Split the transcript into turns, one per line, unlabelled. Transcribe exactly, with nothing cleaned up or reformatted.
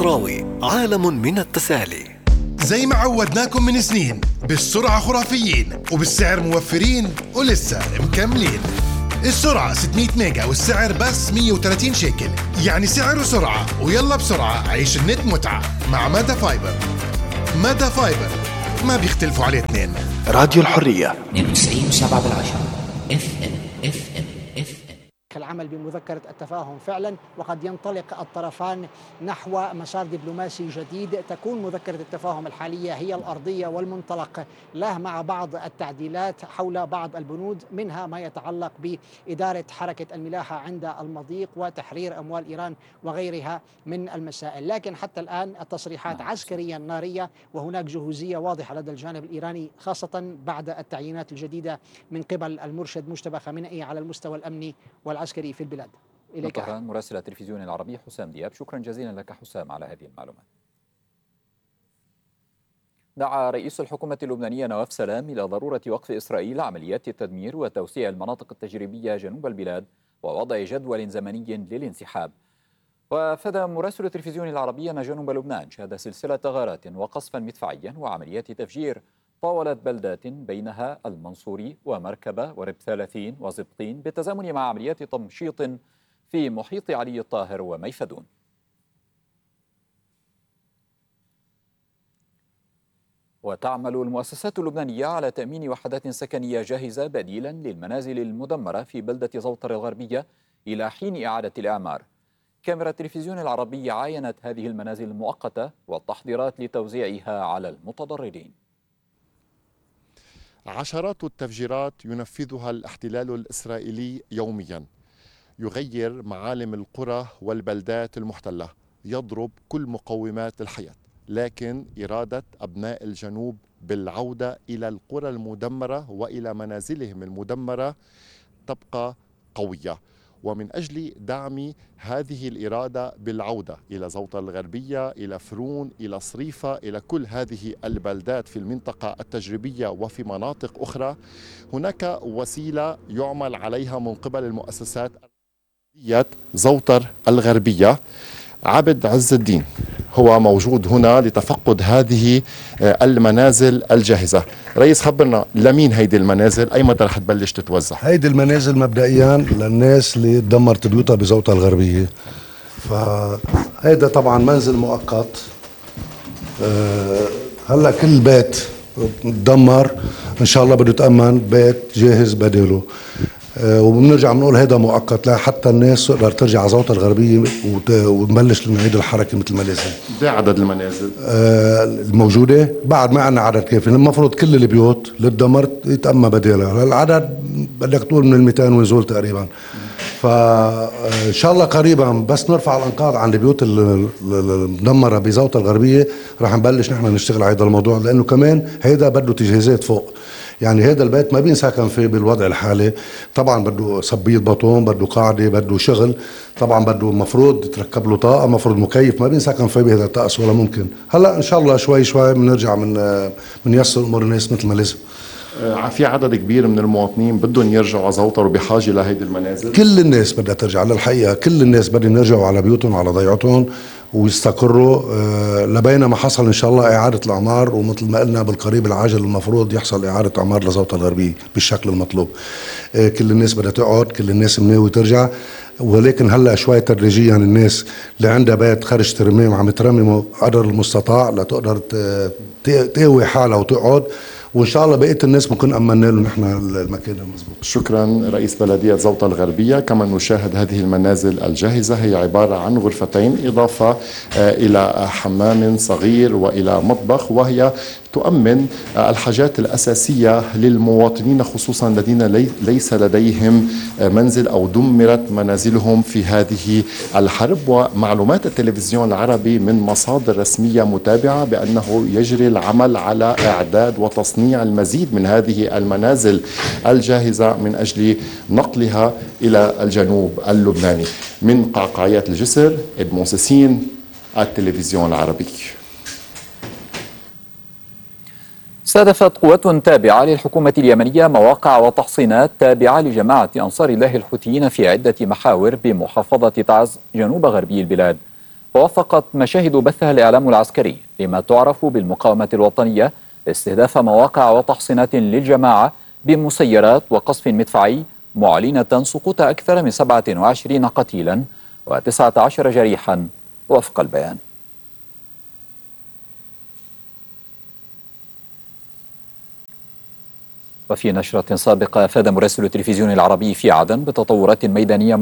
مصراوي، عالم من التسالي.
زي ما عودناكم من سنين، بالسرعة خرافيين وبالسعر موفرين ولسه مكملين. السرعة ستمية ميجا والسعر بس مية وثلاثين شيكل، يعني سعر وسرعة. ويلا بسرعة عيش النت متعة مع مادا فايبر. مادا فايبر ما بيختلفوا عليه اثنين.
راديو الحرية
اثنين وتسعين وسبعة بالعشرة اف ام اف ام اف ام.
العمل بمذكرة التفاهم فعلا، وقد ينطلق الطرفان نحو مسار دبلوماسي جديد. تكون مذكرة التفاهم الحالية هي الأرضية والمنطلق له، مع بعض التعديلات حول بعض البنود، منها ما يتعلق بإدارة حركة الملاحة عند المضيق وتحرير أموال إيران وغيرها من المسائل. لكن حتى الآن التصريحات عسكرية نارية، وهناك جهوزية واضحة لدى الجانب الإيراني، خاصة بعد التعيينات الجديدة من قبل المرشد مجتبى خامنئي على المستوى الأمني والعسكري عسكري في البلاد.
إليك طهران مراسل التلفزيون العربي حسام دياب. شكرا جزيلا لك حسام على هذه المعلومات. دعا رئيس الحكومة اللبنانية نواف سلام إلى ضرورة وقف إسرائيل عمليات التدمير وتوسيع المناطق التجريبية جنوب البلاد ووضع جدول زمني للانسحاب. وفدى مراسل التلفزيون العربي أن جنوب لبنان شهد سلسلة غارات وقصفا مدفعيا وعمليات تفجير طاولت بلدات بينها المنصوري ومركبة ورب ثلاثين وزبطين، بالتزامن مع عمليات تمشيط في محيط علي الطاهر وميفدون. وتعمل المؤسسات اللبنانية على تأمين وحدات سكنية جاهزة بديلا للمنازل المدمرة في بلدة زوطر الغربية إلى حين إعادة الإعمار. كاميرا التلفزيون العربي عاينت هذه المنازل المؤقتة والتحضيرات لتوزيعها على المتضررين.
عشرات التفجيرات ينفذها الاحتلال الإسرائيلي يوميا، يغير معالم القرى والبلدات المحتلة، يضرب كل مقومات الحياة، لكن إرادة أبناء الجنوب بالعودة إلى القرى المدمرة وإلى منازلهم المدمرة تبقى قوية. ومن أجل دعم هذه الإرادة بالعودة إلى زوطة الغربية، إلى فرون، إلى صريفة، إلى كل هذه البلدات في المنطقة التجريبية وفي مناطق أخرى، هناك وسيلة يعمل عليها من قبل المؤسسات زوطر الغربية. عبد عز الدين هو موجود هنا لتفقد هذه المنازل الجاهزة. رئيس، خبرنا لمين هيدي المنازل؟ أي متى رح تبلش تتوزع؟
هيدي المنازل مبدئيا للناس اللي دمرت بيوتها بزوطة الغربية. فهيدا طبعا منزل مؤقت. أه هلا كل بيت تدمر ان شاء الله بده يتأمن بيت جاهز بديله. أه وبنرجع بنقول هيدا مؤقت لحتى الناس تقدر ترجع على زوطة الغربية ونبلش نعيد الحركة مثل ما لازم.
قد عدد المنازل
أه الموجودة؟ بعد ما عندنا عدد كافي. المفروض كل البيوت اللي تدمرت يتأمن بديلها. العدد بدك تقول من المئتين ويزول تقريبا. فإن شاء الله قريبا بس نرفع الأنقاض عن البيوت المدمرة بزوطة الغربية رح نبلش نحن نشتغل على هذا الموضوع، لأنه كمان هيدا بده تجهيزات فوق. يعني هذا البيت ما بينسكن فيه بالوضع الحالي. طبعا بده صبية بطون، بده قاعدة، بده شغل، طبعا بده مفروض يتركب له طاقة، مفروض مكيف، ما بينسكن فيه بهذا الطقس ولا ممكن. هلا إن شاء الله شوي شوي بنرجع من بنيسر أمور الناس مثل ما لازم.
في عدد كبير من المواطنين بدهم يرجعوا على زوطر وبحاجة لهيدي المنازل.
كل الناس بدها ترجع للحقيقة، كل الناس بدهم يرجعوا على بيوتهم وعلى ضيعتهم ويستقروا أه لبين ما حصل إن شاء الله إعادة الأعمار. ومثل ما قلنا بالقريب العاجل المفروض يحصل إعادة أعمار لزوطة الغربية بالشكل المطلوب. أه كل الناس بدها تقعد، كل الناس مناوي ترجع. ولكن هلا شوي تدريجيا الناس اللي عندها بيت خرج ترميم عم ترممه قدر المستطاع لتقدر تقوي حالها وتقعد. وان شاء الله بقيه الناس بنكون امنا له نحن المكان المضبوط.
شكرا رئيس بلديه زوطه الغربيه. كما نشاهد هذه المنازل الجاهزه، هي عباره عن غرفتين اضافه الى حمام صغير والى مطبخ، وهي تؤمن الحاجات الأساسية للمواطنين، خصوصا الذين ليس لديهم منزل أو دمرت منازلهم في هذه الحرب. ومعلومات التلفزيون العربي من مصادر رسمية متابعة بأنه يجري العمل على إعداد وتصنيع المزيد من هذه المنازل الجاهزة من أجل نقلها إلى الجنوب اللبناني. من قعقاعيات الجسر، إدمون سيسين، التلفزيون العربي.
استهدفت قوات تابعة للحكومة اليمنية مواقع وتحصينات تابعة لجماعة أنصار الله الحوثيين في عدة محاور بمحافظة تعز جنوب غربي البلاد. ووثقت مشاهد بثها الإعلام العسكري لما تعرف بالمقاومة الوطنية استهداف مواقع وتحصينات للجماعة بمسيرات وقصف مدفعي، معلنة سقوط أكثر من سبعة وعشرين قتيلا وتسعة عشر جريحا وفق البيان. وفي نشرة سابقة أفاد مراسل التلفزيون العربي في عدن بتطورات ميدانية